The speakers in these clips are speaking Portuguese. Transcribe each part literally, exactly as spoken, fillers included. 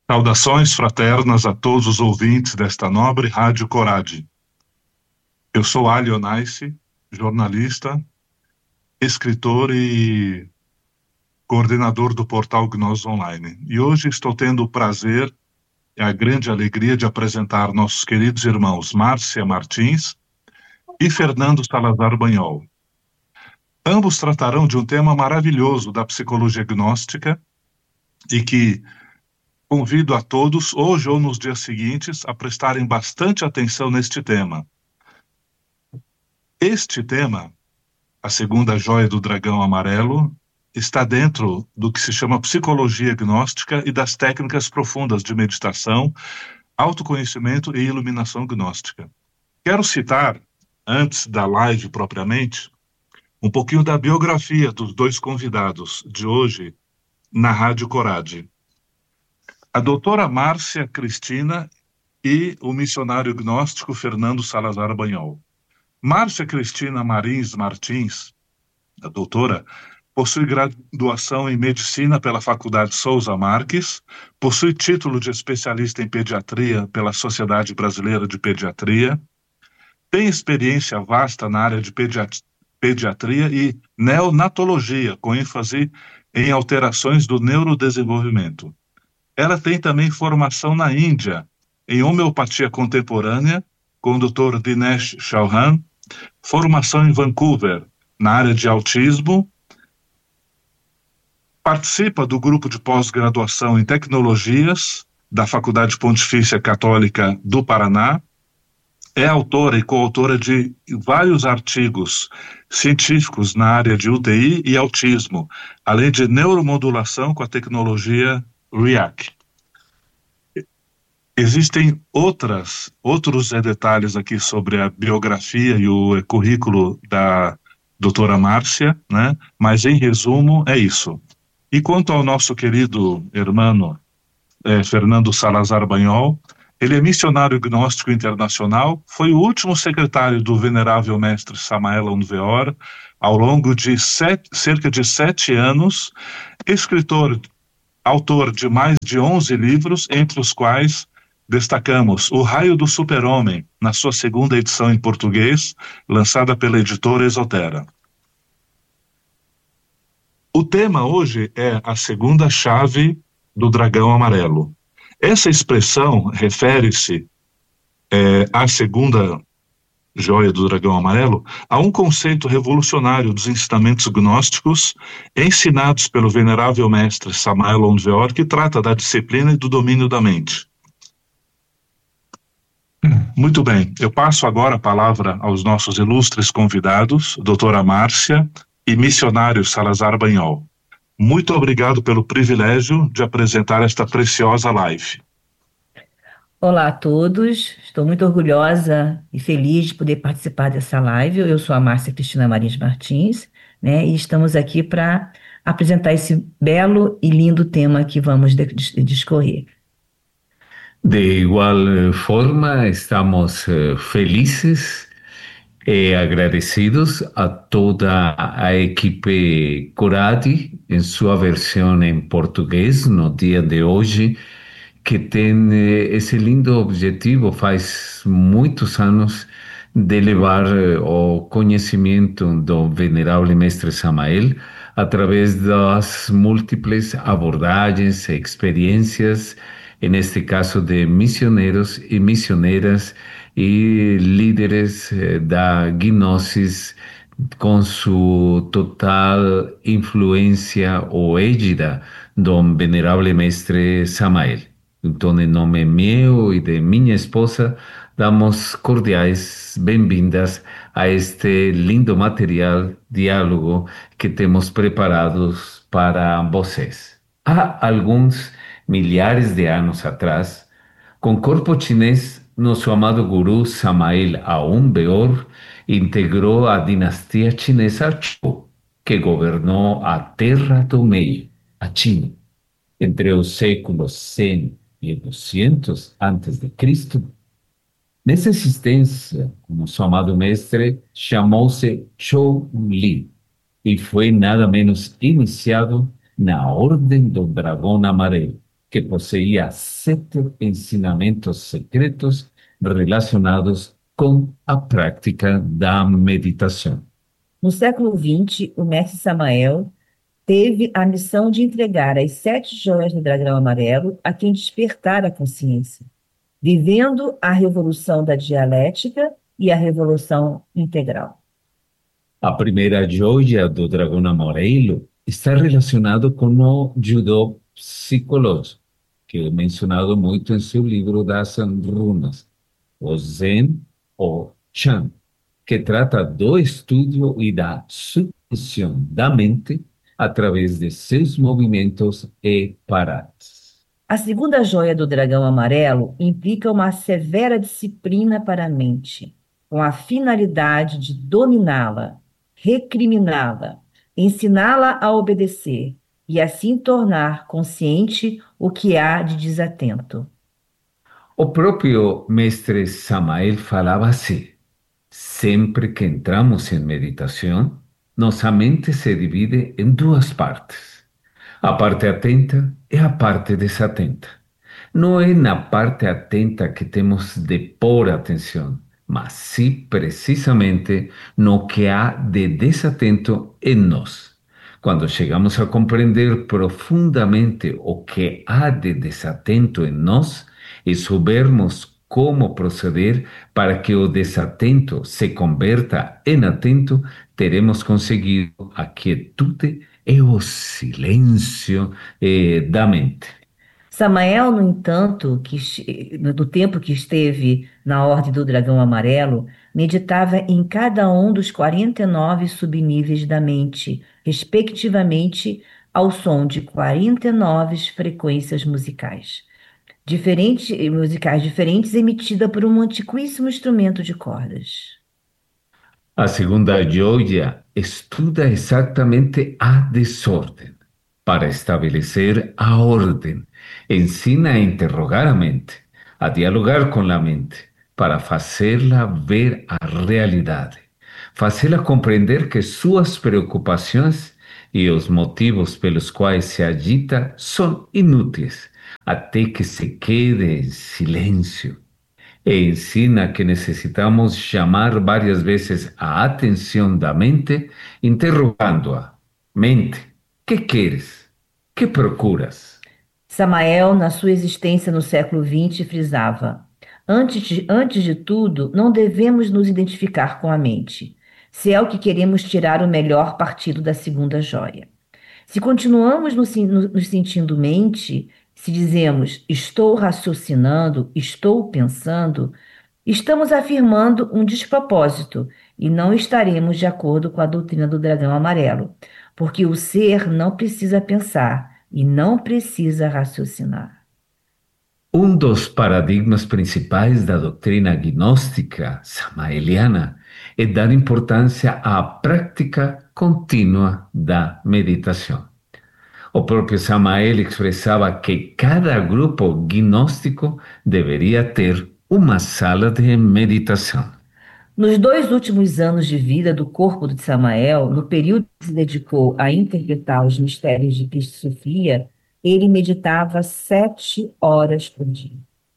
Saudações fraternas a todos os ouvintes desta nobre Rádio Corade. Eu sou Ali Onaice, jornalista, escritor e coordenador do portal Gnós Online. E hoje estou tendo o prazer e a grande alegria de apresentar nossos queridos irmãos Márcia Martins e Fernando Salazar Banhol. Ambos tratarão de um tema maravilhoso da psicologia gnóstica e que convido a todos, hoje ou nos dias seguintes, a prestarem bastante atenção neste tema. Este tema, a segunda joia do dragão amarelo, está dentro do que se chama psicologia gnóstica e das técnicas profundas de meditação, autoconhecimento e iluminação gnóstica. Quero citar, antes da live propriamente, um pouquinho da biografia dos dois convidados de hoje na Rádio Corade. A doutora Márcia Cristina e o missionário gnóstico Fernando Salazar Banhol. Márcia Cristina Marins Martins, a doutora, possui graduação em medicina pela Faculdade Souza Marques, possui título de especialista em pediatria pela Sociedade Brasileira de Pediatria, tem experiência vasta na área de pediat- pediatria e neonatologia, com ênfase em alterações do neurodesenvolvimento. Ela tem também formação na Índia, em homeopatia contemporânea, com o doutor Dinesh Chauhan, formação em Vancouver, na área de autismo, participa do grupo de pós-graduação em tecnologias da Faculdade Pontifícia Católica do Paraná, é autora e coautora de vários artigos científicos na área de U T I e autismo, além de neuromodulação com a tecnologia R I A C. Existem outras, outros detalhes aqui sobre a biografia e o currículo da doutora Márcia, né? Mas em resumo é isso. E quanto ao nosso querido irmão eh, Fernando Salazar Banhol, ele é missionário gnóstico internacional, foi o último secretário do venerável mestre Samael Aun Weor ao longo de sete, cerca de sete anos, escritor, autor de mais de onze livros, entre os quais destacamos O Raio do Super-Homem, na sua segunda edição em português, lançada pela editora Exotera. O tema hoje é a segunda chave do dragão amarelo. Essa expressão refere-se é, à segunda joia do dragão amarelo, a um conceito revolucionário dos ensinamentos gnósticos ensinados pelo venerável mestre Samael Aun Weor, que trata da disciplina e do domínio da mente. Muito bem, eu passo agora a palavra aos nossos ilustres convidados, doutora Márcia e missionário Salazar Banhol. Muito obrigado pelo privilégio de apresentar esta preciosa live. Olá a todos, estou muito orgulhosa e feliz de poder participar dessa live. Eu sou a Márcia Cristina Marins Martins, né, e estamos aqui para apresentar esse belo e lindo tema que vamos de- de- discorrer. De igual forma, estamos eh, felizes e agradecidos a toda a equipe Corade, em sua versão em português, no dia de hoje, que tem eh, esse lindo objetivo, faz muitos anos, de levar eh, o conhecimento do venerável mestre Samael através das múltiplas abordagens e experiências, neste caso de missioneiros e missioneras e líderes eh, da gnosis, com sua total influência ou égida do venerável mestre Samael. Então, em nome meu e de minha esposa, damos cordiais bem-vindas a este lindo material, diálogo que temos preparados para vocês. Há alguns milhares de anos atrás, com corpo chinês, nosso amado guru Samael Aun Weor integrou a dinastia chinesa Zhou, que governou a Terra do Meio, a China, entre os séculos cem e duzentos antes de Cristo. Nessa existência, nosso amado mestre chamou-se Zhou Li e foi nada menos iniciado na Ordem do Dragão Amarelo, que possuía sete ensinamentos secretos relacionados com a prática da meditação. No século vinte, o mestre Samael teve a missão de entregar as sete joias do dragão amarelo a quem despertar a consciência, vivendo a revolução da dialética e a revolução integral. A primeira joia do dragão amarelo está relacionado com o judô psicológico, que é mencionado muito em seu livro das runas, o Zen ou Chan, que trata do estudo e da submissão da mente através de seus movimentos e paradas. A segunda joia do dragão amarelo implica uma severa disciplina para a mente, com a finalidade de dominá-la, recriminá-la, ensiná-la a obedecer e assim tornar consciente o que há de desatento. O próprio mestre Samael falava assim: sempre que entramos em meditação, nossa mente se divide em duas partes. A parte atenta e a parte desatenta. Não é na parte atenta que temos de pôr atenção, mas sim precisamente no que há de desatento em nós. Quando chegamos a compreender profundamente o que há de desatento em nós e soubermos como proceder para que o desatento se converta em atento, teremos conseguido a quietude e o silêncio eh, da mente. Samael, no entanto, que, no tempo que esteve na Ordem do Dragão Amarelo, meditava em cada um dos quarenta e nove subníveis da mente, respectivamente ao som de quarenta e nove frequências musicais, diferentes, musicais diferentes emitida por um antiquíssimo instrumento de cordas. A segunda joia estuda exatamente a desordem para estabelecer a ordem. Ensina a interrogar a mente, a dialogar com a mente, para fazê-la ver a realidade, fazê-la compreender que suas preocupações e os motivos pelos quais se agita são inúteis, até que se quede em silêncio. E ensina que necessitamos chamar várias vezes a atenção da mente, interrogando-a. Mente, que queres? Que procuras? Samael, na sua existência no século vinte, frisava: antes de, antes de tudo, não devemos nos identificar com a mente, se é o que queremos tirar o melhor partido da segunda joia. Se continuamos nos, nos sentindo mente, se dizemos estou raciocinando, estou pensando, estamos afirmando um despropósito e não estaremos de acordo com a doutrina do dragão amarelo, porque o ser não precisa pensar e não precisa raciocinar. Um dos paradigmas principais da doutrina gnóstica samaeliana é dar importância à prática contínua da meditação. O próprio Samael expressava que cada grupo gnóstico deveria ter uma sala de meditação. Nos dois últimos anos de vida do corpo de Samael, no período que se dedicou a interpretar os mistérios de Cristo Sofia, ele meditava sete horas por dia.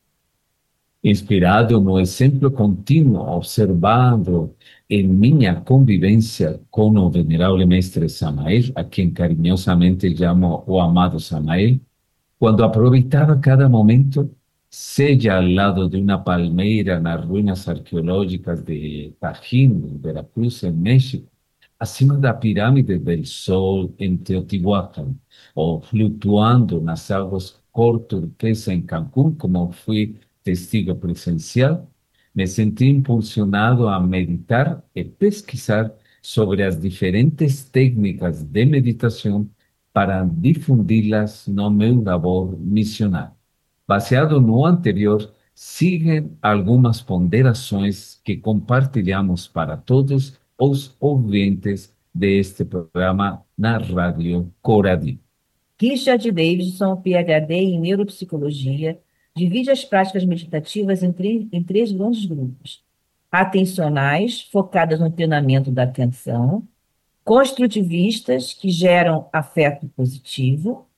Inspirado no exemplo contínuo observado em minha convivência com o venerável mestre Samael, a quem carinhosamente chamo o amado Samael, quando aproveitava cada momento, seja ao lado de uma palmeira nas ruínas arqueológicas de Tajín, Veracruz, em México, acima da pirâmide del Sol em Teotihuacan, ou flutuando nas águas cor turquesa em Cancún, como fui testigo presencial, me senti impulsionado a meditar e pesquisar sobre as diferentes técnicas de meditação para difundi-las no meu labor missionário. Baseado no anterior, siguen algumas ponderações que compartilhamos para todos os ouvintes deste programa na Rádio Coradi. Richard Davidson, P H D em neuropsicologia, divide as práticas meditativas em, em três grandes grupos: atencionais, focadas no treinamento da atenção; construtivistas, que geram afeto positivo;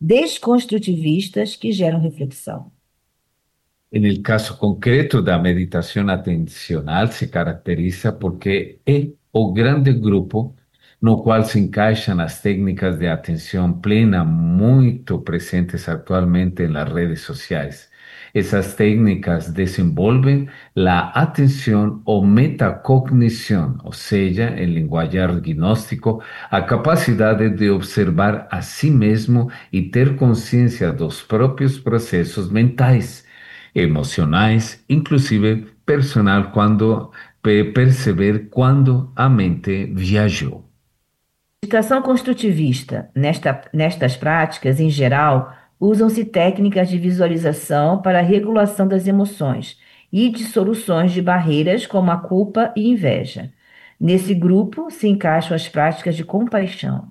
desconstrutivistas que geram reflexão. En el caso concreto da meditação atencional, se caracteriza porque é o grande grupo no qual se encaixam as técnicas de atenção plena muito presentes atualmente nas redes sociais. Essas técnicas desenvolvem a atenção ou metacognição, ou seja, em linguajar gnóstico, a capacidade de observar a si mesmo e ter consciência dos próprios processos mentais, emocionais, inclusive personal, quando perceber quando a mente viajou. Meditação construtivista. Nesta, nestas práticas, em geral, usam-se técnicas de visualização para a regulação das emoções e de soluções de barreiras como a culpa e inveja. Nesse grupo se encaixam as práticas de compaixão.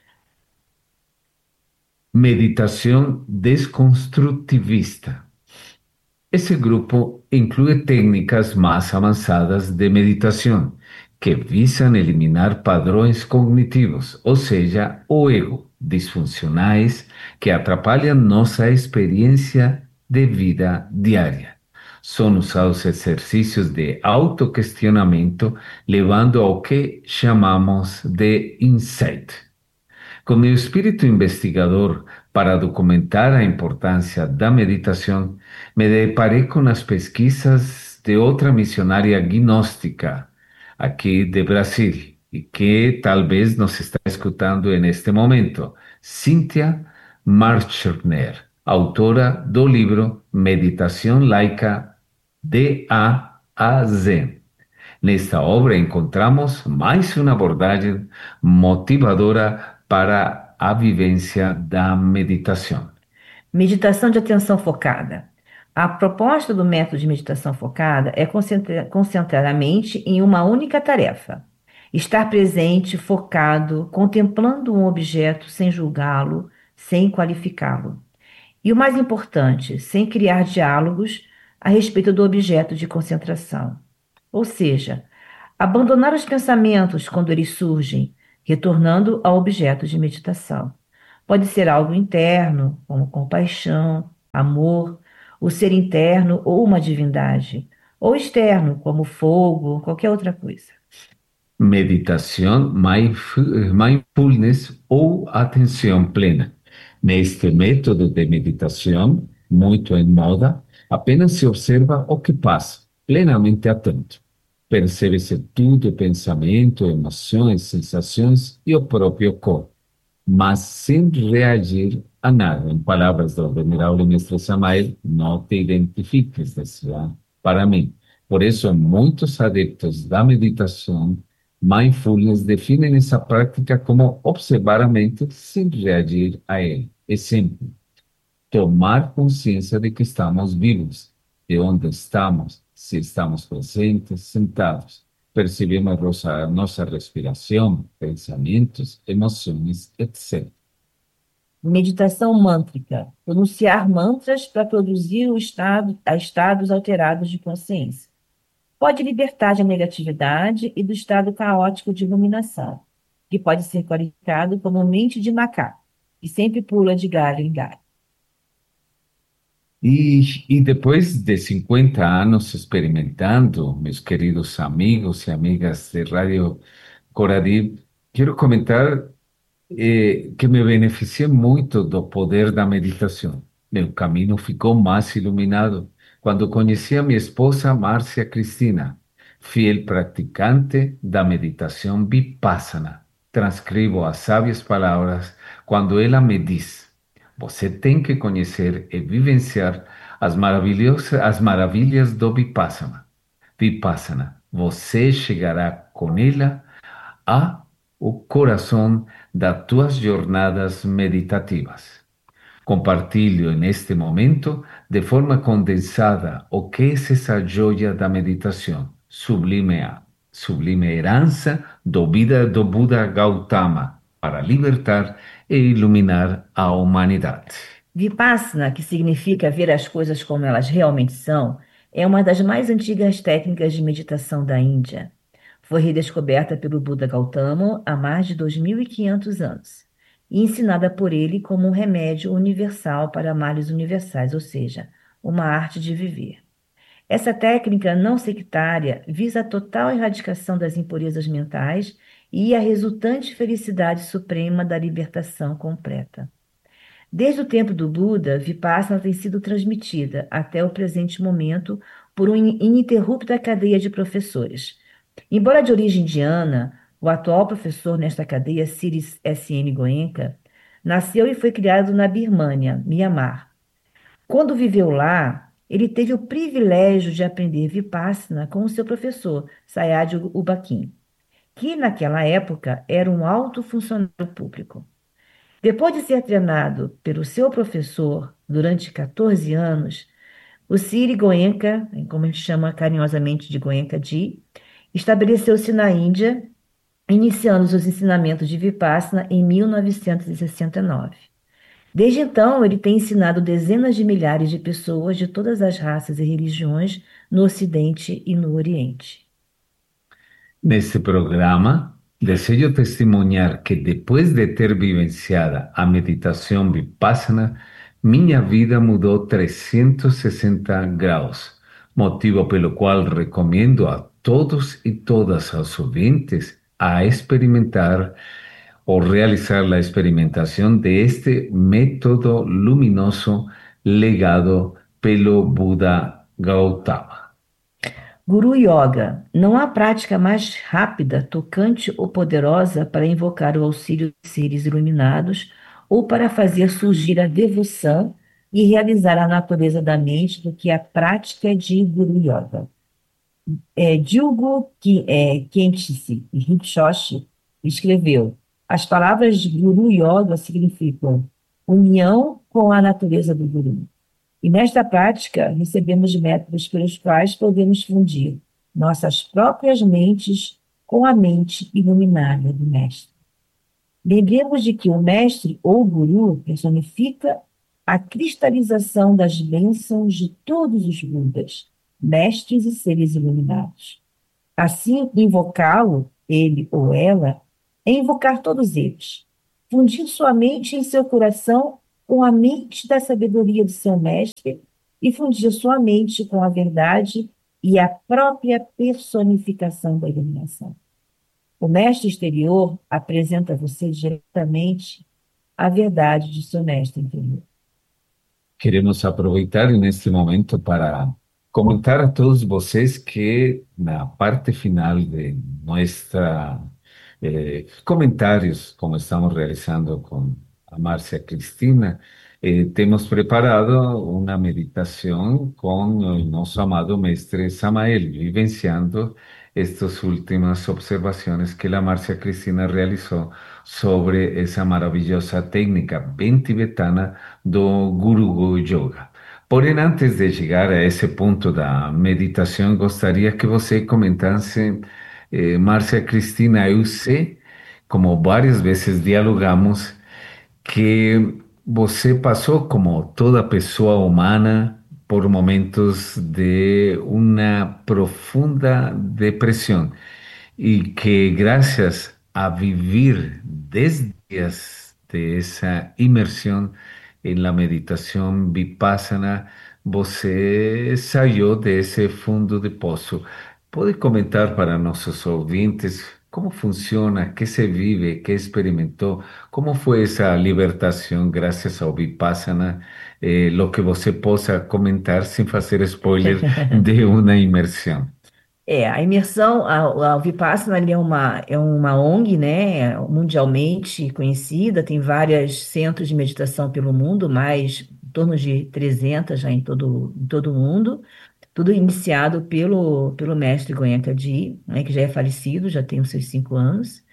Meditação desconstrutivista. Esse grupo inclui técnicas mais avançadas de meditação, que visam eliminar padrões cognitivos, ou seja, o ego, disfuncionais, que atrapalham nossa experiência de vida diária. São usados exercícios de autoquestionamento, levando ao que chamamos de insight. Com meu espírito investigador para documentar a importância da meditação, me deparei com as pesquisas de outra missionária gnóstica aqui de Brasil e que talvez nos está escutando neste momento, Cynthia Marchner, autora do livro Meditação Laica de A a Z. Nesta obra encontramos mais uma abordagem motivadora para a vivência da meditação. Meditação de atenção focada. A proposta do método de meditação focada é concentrar, concentrar a mente em uma única tarefa. Estar presente, focado, contemplando um objeto sem julgá-lo, sem qualificá-lo. E o mais importante, sem criar diálogos a respeito do objeto de concentração. Ou seja, abandonar os pensamentos quando eles surgem, retornando ao objeto de meditação. Pode ser algo interno, como compaixão, amor, o ser interno ou uma divindade, ou externo, como fogo, qualquer outra coisa. Meditação, mindfulness ou atenção plena. Neste método de meditação, muito em moda, apenas se observa o que passa, plenamente atento. Percebe-se tudo, pensamento, emoções, sensações e o próprio corpo, mas sem reagir a nada. Em palavras do venerável mestre Samael, não te identifiques, decía para mim. Por isso, muitos adeptos da meditação mindfulness definem essa prática como observar a mente sem reagir a ela. Exemplo, tomar consciência de que estamos vivos, de onde estamos, se estamos presentes, sentados. Percebemos nossa, nossa respiração, pensamentos, emoções, etcétera. Meditação mântrica. Pronunciar mantras para produzir o estado, a estados alterados de consciência. Pode libertar da negatividade e do estado caótico de iluminação, que pode ser qualificado como mente de macaco, que sempre pula de galho em galho. E, e depois de cinquenta anos experimentando, meus queridos amigos e amigas de Rádio Coradi, quero comentar eh, que me beneficiei muito do poder da meditação. Meu caminho ficou mais iluminado quando conheci a minha esposa Márcia Cristina, fiel praticante da meditação Vipassana. Transcrevo as sábias palavras quando ela me diz: você tem que conhecer e vivenciar as maravilhosas, as maravilhas do Vipassana. Vipassana, você chegará com ela a o coração das tuas jornadas meditativas. Compartilho neste momento, de forma condensada, o que é essa joia da meditação, sublime, sublime herança do vida do Buda Gautama, para libertar e iluminar a humanidade. Vipassana, que significa ver as coisas como elas realmente são, é uma das mais antigas técnicas de meditação da Índia. Foi redescoberta pelo Buda Gautama há mais de dois mil e quinhentos anos e ensinada por ele como um remédio universal para males universais, ou seja, uma arte de viver. Essa técnica não sectária visa a total erradicação das impurezas mentais e a resultante felicidade suprema da libertação completa. Desde o tempo do Buda, Vipassana tem sido transmitida até o presente momento por uma ininterrupta cadeia de professores. Embora de origem indiana, o atual professor nesta cadeia, Siri S N Goenka, nasceu e foi criado na Birmânia, Mianmar. Quando viveu lá, ele teve o privilégio de aprender Vipassana com o seu professor, Sayadaw U Ba Khin, que naquela época era um alto funcionário público. Depois de ser treinado pelo seu professor durante quatorze anos, o Siri Goenka, como a gente chama carinhosamente de Goenka-ji, estabeleceu-se na Índia, iniciando seus ensinamentos de Vipassana em mil novecentos e sessenta e nove. Desde então, ele tem ensinado dezenas de milhares de pessoas de todas as raças e religiões no Ocidente e no Oriente. Neste programa, desejo testemunhar que depois de ter vivenciado a meditação Vipassana, minha vida mudou trezentos e sessenta graus, motivo pelo qual recomendo a todos e todas os ouvintes a experimentar ou realizar a experimentação deste método luminoso legado pelo Buda Gautama. Guru Yoga. Não há prática mais rápida, tocante ou poderosa para invocar o auxílio de seres iluminados ou para fazer surgir a devoção e realizar a natureza da mente do que a prática de Guru Yoga. É, Dilgo é, Khyentse Rinpoche escreveu: as palavras de Guru Yoga significam união com a natureza do Guru. E nesta prática, recebemos métodos pelos quais podemos fundir nossas próprias mentes com a mente iluminada do Mestre. Lembremos de que o Mestre ou Guru personifica a cristalização das bênçãos de todos os Budas, mestres e seres iluminados. Assim, invocá-lo, ele ou ela, é invocar todos eles, fundir sua mente em seu coração com a mente da sabedoria do seu mestre e fundir sua mente com a verdade e a própria personificação da iluminação. O mestre exterior apresenta a você diretamente a verdade de seu mestre interior. Queremos aproveitar neste momento para comentar a todos vocês que na parte final de nossa eh, comentários, como estamos realizando com a Márcia Cristina, eh, temos preparado uma meditação com o nosso amado mestre Samael, vivenciando estas últimas observações que a Márcia Cristina realizou sobre essa maravilhosa técnica bem tibetana do Guru Yoga. Porém, antes de chegar a esse ponto da meditação, gostaria que você comentasse, eh, Márcia Cristina, eu sei, como várias vezes dialogamos, que você passou, como toda pessoa humana, por momentos de uma profunda depressão e que graças a viver dez dias de essa imersão em la meditação Vipassana, você saiu desse fundo de poço. Pode comentar para nossos ouvintes como funciona, que se vive, que experimentou, como foi essa libertação graças ao Vipassana, eh, lo que você possa comentar sem fazer spoiler de uma imersão. É, a imersão, a, a Vipassana ali é uma, é uma O N G, né, mundialmente conhecida, tem vários centros de meditação pelo mundo, mais em torno de trezentos já em todo, em todo o mundo, tudo iniciado pelo, pelo mestre Goenka-ji, né, que já é falecido, já tem os seus cinco anos,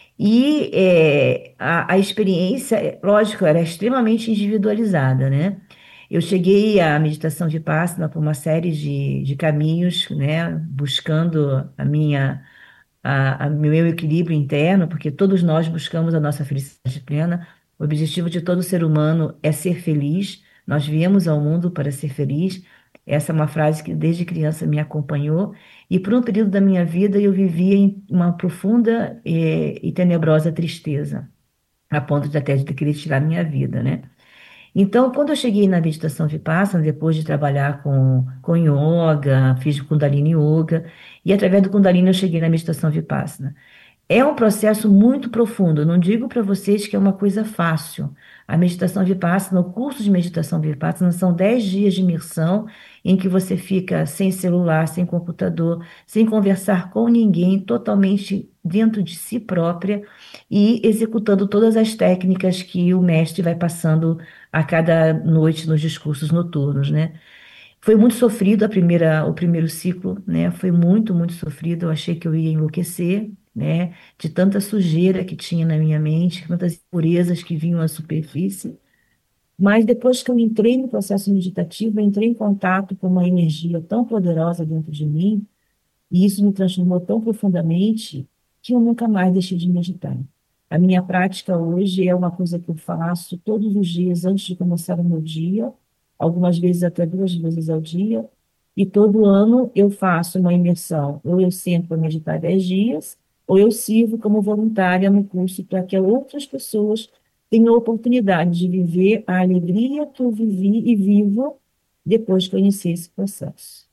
e é, a, a experiência, lógico, era extremamente individualizada, né? Eu cheguei à meditação Vipassana por uma série de, de caminhos, né, buscando a minha, a, a meu equilíbrio interno, porque todos nós buscamos a nossa felicidade plena. O objetivo de todo ser humano é ser feliz. Nós viemos ao mundo para ser feliz. Essa é uma frase que desde criança me acompanhou. E por um período da minha vida eu vivia em uma profunda e, e tenebrosa tristeza. a ponto de até de querer tirar a minha vida, né? Então, quando eu cheguei na meditação Vipassana, depois de trabalhar com, com yoga, fiz Kundalini Yoga, e através do Kundalini eu cheguei na meditação Vipassana. É um processo muito profundo. Eu não digo para vocês que é uma coisa fácil. A meditação Vipassana, o curso de meditação Vipassana, são dez dias de imersão em que você fica sem celular, sem computador, sem conversar com ninguém, totalmente dentro de si própria e executando todas as técnicas que o mestre vai passando a cada noite nos discursos noturnos, né? Foi muito sofrido a primeira, o primeiro ciclo, né? Foi muito, muito sofrido. Eu achei que eu ia enlouquecer, né? De tanta sujeira que tinha na minha mente, tantas impurezas que vinham à superfície. Mas depois que eu entrei no processo meditativo, eu entrei em contato com uma energia tão poderosa dentro de mim, e isso me transformou tão profundamente que eu nunca mais deixei de meditar. A minha prática hoje é uma coisa que eu faço todos os dias antes de começar o meu dia, algumas vezes até duas vezes ao dia, e todo ano eu faço uma imersão. Ou eu sento para meditar dez dias, ou eu sirvo como voluntária no curso para que outras pessoas tenham a oportunidade de viver a alegria que eu vivi e vivo depois que eu iniciei esse processo.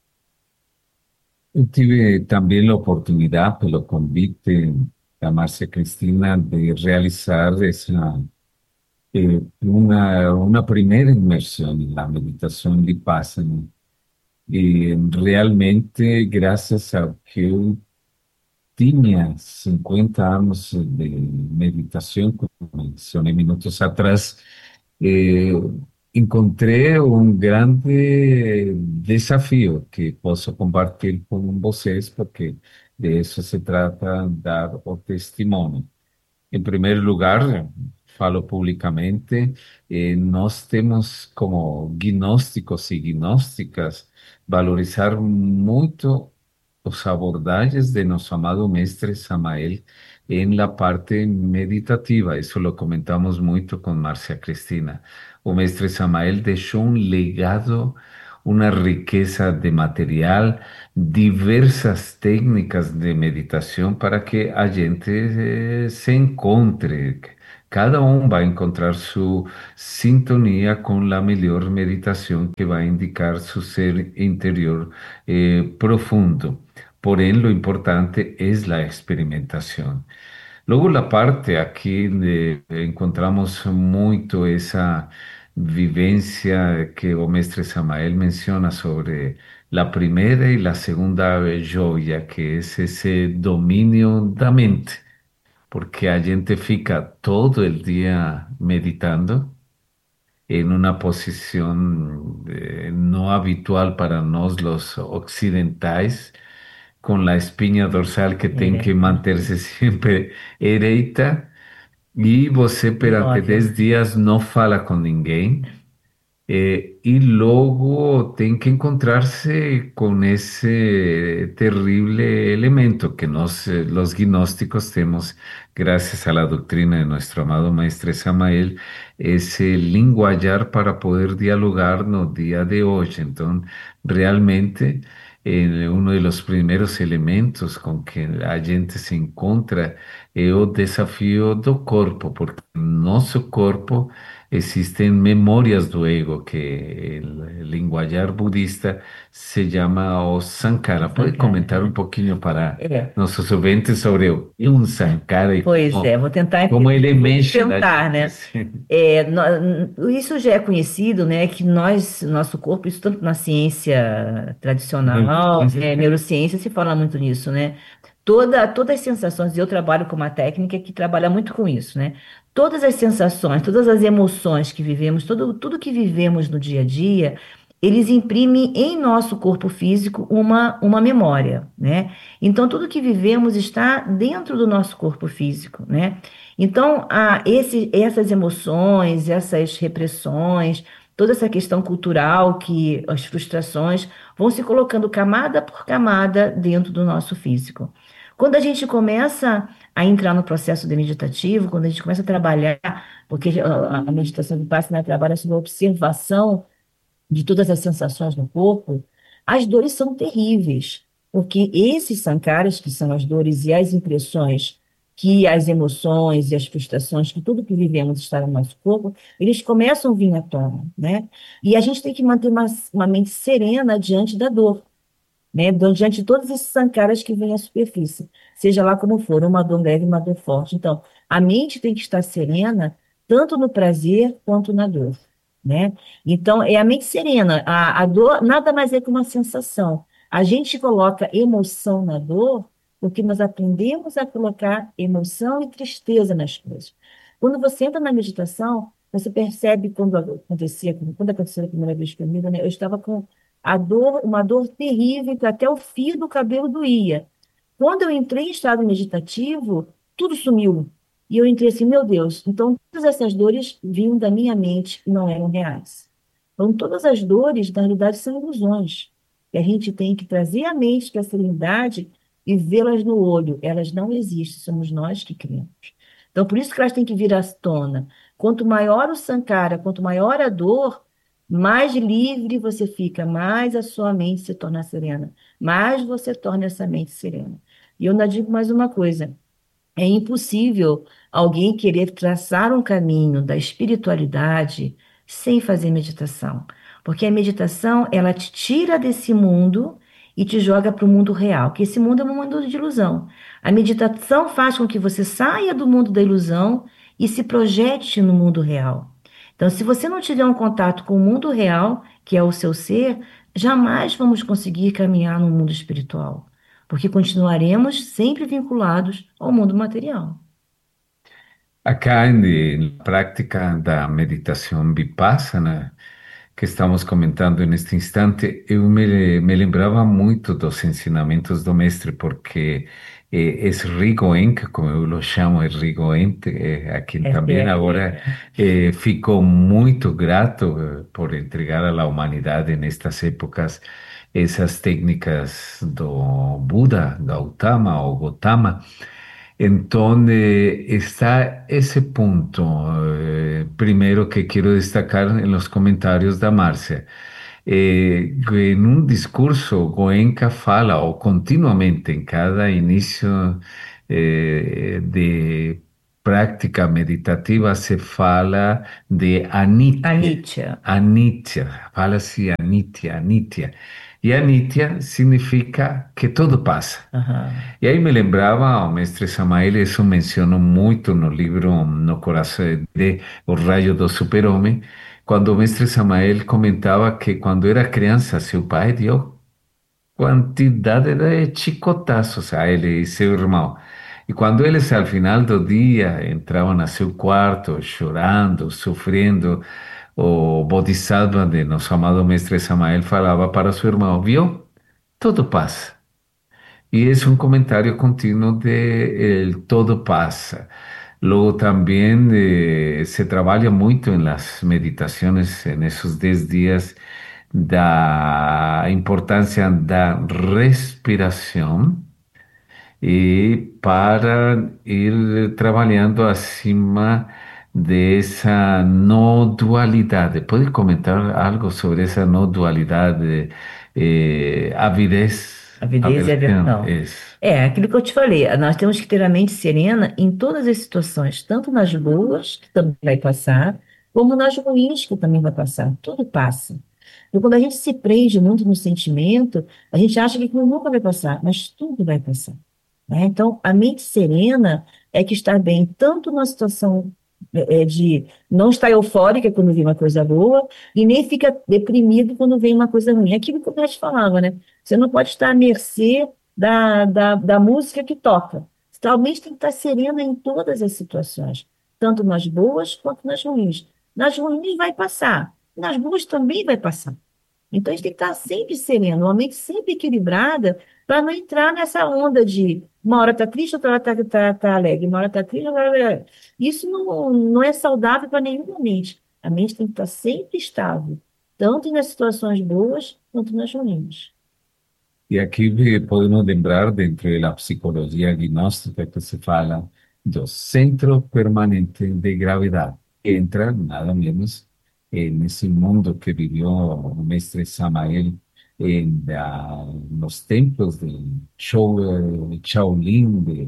Yo tuve también la oportunidad, por lo convite a Marcia Cristina, de realizar esa, eh, una, una primera inmersión en la meditación Vipassana. Y realmente, gracias a que yo tenía cincuenta años de meditación, como mencioné minutos atrás, eh, encontré un grande desafío que puedo compartir con ustedes, porque de eso se trata, dar o testimonio. En primer lugar, falo públicamente, eh, nós temos como gnósticos e gnósticas valorizar muito os abordagens de nosso amado mestre Samael em la parte meditativa. Isso lo comentamos muito com Márcia Cristina. O mestre Samael deixou um legado, uma riqueza de material, diversas técnicas de meditação para que a gente eh, se encontre. Cada um vai encontrar sua sintonia com a melhor meditação que vai indicar seu ser interior eh, profundo. Porém, lo importante é a experimentação. Luego la parte aquí de- encontramos mucho esa vivencia que o mestre Samael menciona sobre la primera y la segunda joya, que es ese dominio da mente, porque a gente fica todo el día meditando en una posición eh, no habitual para nos los occidentales, con la espinha dorsal que tem que É, manter-se sempre ereita, e você perante imóvel. dez dias não fala com ninguém, eh, e logo tem que encontrar-se com esse terrível elemento que nós, eh, os gnósticos, temos, graças à doutrina de nosso amado Mestre Samael, esse linguajar para poder dialogar no dia de hoje. Então, realmente, eh, um dos primeiros elementos com que a gente se encontra é o desafio do corpo, porque nosso corpo existen memorias do ego, que el linguajar budista se llama o Sankara. ¿Puede Sankara, comentar un é. poquinho para É. nossos ouvintes sobre o que é um Sankara e Pois como, é, vou tentar como ele mexe na tentar, né? gente? É, nó- isso já é conhecido, né? Que nós, nosso corpo, isso tanto na ciência tradicional, é, neurociência, se fala muito nisso, né? Toda, todas as sensações, e eu trabalho com uma técnica que trabalha muito com isso, né? Todas as sensações, todas as emoções que vivemos, todo, tudo que vivemos no dia a dia, eles imprimem em nosso corpo físico uma, uma memória, né? Então, tudo que vivemos está dentro do nosso corpo físico, né? Então, a, esse, essas emoções, essas repressões, toda essa questão cultural, que as frustrações vão se colocando camada por camada dentro do nosso físico. Quando a gente começa a entrar no processo de meditativo, quando a gente começa a trabalhar, porque a, a meditação Vipassana trabalha sobre a observação de todas as sensações no corpo, as dores são terríveis, porque esses sankaras, que são as dores e as impressões que as emoções e as frustrações, que tudo que vivemos está no nosso corpo, eles começam a vir à tona, né? E a gente tem que manter uma, uma mente serena diante da dor, né? Diante de todos esses sankaras que vêm à superfície, seja lá como for, uma dor leve, uma dor forte. Então, a mente tem que estar serena, tanto no prazer quanto na dor, né? Então, é a mente serena. A, a dor nada mais é que uma sensação. A gente coloca emoção na dor porque nós aprendemos a colocar emoção e tristeza nas coisas. Quando você entra na meditação, você percebe quando acontecia, quando aconteceu a primeira vez comigo, né? Eu estava com a dor, uma dor terrível, que até o fio do cabelo doía. Quando eu entrei em estado meditativo, tudo sumiu. E eu entrei assim, meu Deus, então todas essas dores vinham da minha mente e não eram reais. Então todas as dores, na realidade, são ilusões. E a gente tem que trazer a mente para a serenidade e vê-las no olho. Elas não existem, somos nós que criamos. Então por isso que elas têm que vir à tona. Quanto maior o sankara, quanto maior a dor, mais livre você fica, mais a sua mente se torna serena, mais você torna essa mente serena. E eu ainda digo mais uma coisa: é impossível alguém querer traçar um caminho da espiritualidade sem fazer meditação, porque a meditação, ela te tira desse mundo e te joga para o mundo real, que esse mundo é um mundo de ilusão. A meditação faz com que você saia do mundo da ilusão e se projete no mundo real. Então, se você não tiver um contato com o mundo real, que é o seu ser, jamais vamos conseguir caminhar no mundo espiritual, porque continuaremos sempre vinculados ao mundo material. Acá en, en la práctica da meditación vipassana que estamos comentando neste instante, eu me, me lembrava muito dos ensinamentos do mestre, porque eh, esse Rigoenka, como eu o chamo, é Rigoente, eh, a quem também agora eh, ficou muito grato eh, por entregar à humanidade nestas épocas essas técnicas do Buda, Gautama ou Gotama. Entonces está ese punto, eh, primero que quiero destacar en los comentarios de Marcia. Eh, que en un discurso Goenka fala, o continuamente en cada inicio eh, de práctica meditativa se fala de anitya. Anitya. Anitya, fala-se anitya, anitya. E anitya significa que todo passa. Aham. E aí me lembrava o mestre Samael, isso menciono muito no livro No Coração de O Raio do Super-Homem, quando o mestre Samael comentava que quando era criança, seu pai deu quantidade de chicotaços a ele e seu irmão. E quando eles, ao final do dia, entravam a seu quarto, chorando, sofrendo, o Bodhisattva de nosso amado mestre Samael falava para seu irmão, viu? Tudo passa. Y es un comentario continuo de el todo pasa. Luego también eh, se trabaja mucho en las meditaciones, en esos diez días, da importancia da respiración y para ir trabajando acima de esa no dualidad. ¿Puede comentar algo sobre esa no dualidad de eh, avidez? Avidez e Aversão, aversão. isso. É, aquilo que eu te falei, nós temos que ter a mente serena em todas as situações, tanto nas boas, que também vai passar, como nas ruins, que também vai passar. Tudo passa. E quando a gente se prende muito no sentimento, a gente acha que aquilo nunca vai passar, mas tudo vai passar, né? Então, a mente serena é que está bem tanto na situação é, de não estar eufórica quando vem uma coisa boa, e nem fica deprimido quando vem uma coisa ruim. É aquilo que o Mestre falava, né? Você não pode estar à mercê da, da, da música que toca. Você realmente tem que estar serena em todas as situações, tanto nas boas quanto nas ruins. Nas ruins vai passar, nas boas também vai passar. Então, a gente tem que estar sempre sereno, uma mente sempre equilibrada, para não entrar nessa onda de uma hora está triste, outra hora está tá, tá tá alegre, uma hora está triste, outra hora... Isso não, não é saudável para nenhuma mente. A mente tem que estar sempre estável, tanto nas situações boas quanto nas ruins. E aqui eh, podemos lembrar, dentro da psicologia gnóstica, que se fala do centro permanente de gravidade. Entra nada menos nesse mundo que viveu o mestre Samael em, ah, nos templos de Chou- Shaolin, de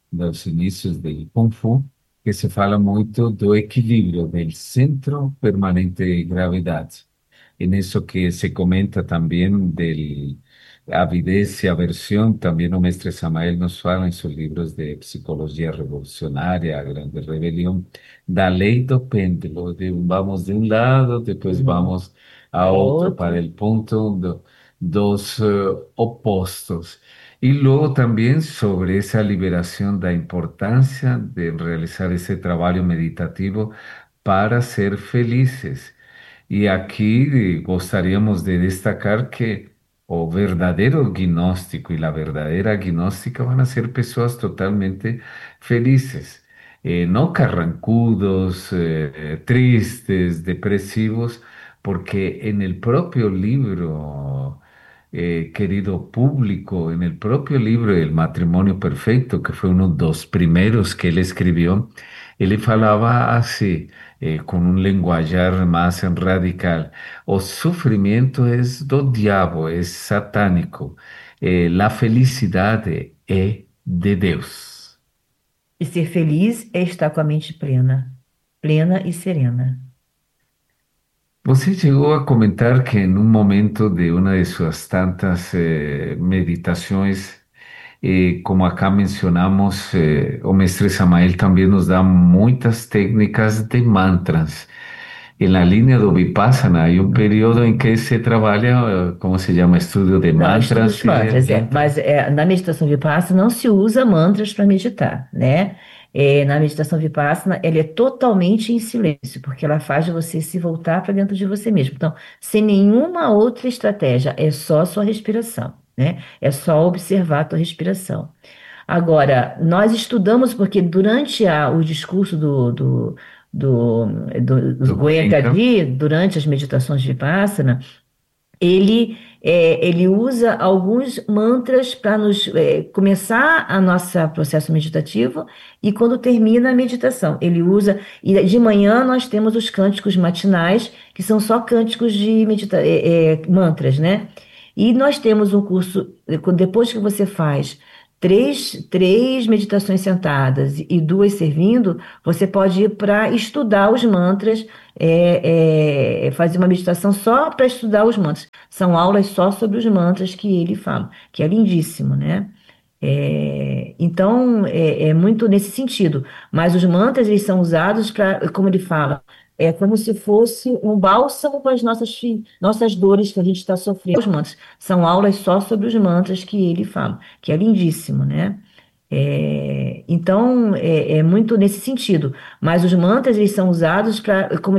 dos inícios do Kung Fu, que se fala muito do equilíbrio, do centro permanente de gravidade. En eso que se comenta también de avidez y aversión, también o mestre Samael nos fala en sus libros de psicología revolucionaria, Grande Rebelión, da lei do péndulo, de un- vamos de un lado, después Uhum. vamos a Para otro, para outro. el punto do- dos eh, opostos. Y luego también sobre esa liberación, da importancia de realizar ese trabajo meditativo para ser felices. Y aquí eh, gostaríamos de destacar que o verdadero gnóstico y la verdadera gnóstica van a ser personas totalmente felices, eh, no carrancudos, eh, eh, tristes, depresivos, porque en el propio libro, eh, querido público, en el propio libro El matrimonio perfecto, que fue uno de los primeros que él escribió, él falaba así, eh, con un lenguajar más radical. O sufrimiento es do diabo, es satánico. Eh, la felicidad é de Deus. E ser feliz é estar com a mente plena, plena e serena. Você chegou a comentar que em um momento de uma de suas tantas eh, meditações, eh, como acá mencionamos, eh, o mestre Samael também nos dá muitas técnicas de mantras. En la línea do Vipassana hay un periodo en que se trabaja, eh, ¿cómo se llama? Estudio de Não, estudo de mantras y mantras, é, entra. mas é, na meditação Vipassana não se usa mantras para meditar, né? É, na meditação Vipassana, ela é totalmente em silêncio, porque ela faz você se voltar para dentro de você mesmo. Então, sem nenhuma outra estratégia, é só a sua respiração, né? É só observar a tua respiração. Agora, nós estudamos, porque durante a- o discurso do, do, do, do, do Do Goenka. Goenka, durante as meditações de Vipassana, ele, é, ele usa alguns mantras para nos é, começar a nossa processo meditativo e quando termina a meditação. Ele usa, e de manhã nós temos os cânticos matinais, que são só cânticos de medita é, é, mantras, né? E nós temos um curso, depois que você faz três, três meditações sentadas e duas servindo, você pode ir para estudar os mantras, é, é, fazer uma meditação só para estudar os mantras. São aulas só sobre os mantras que ele fala, que é lindíssimo, né? É, então, é, é muito nesse sentido. Mas os mantras, eles são usados para, como ele fala, é como se fosse um bálsamo para as nossas, fi- nossas dores que a gente está sofrendo. Os mantras são aulas só sobre os mantras que ele fala, que é lindíssimo, né? É, então, é, é muito nesse sentido. Mas os mantras, eles são usados para, como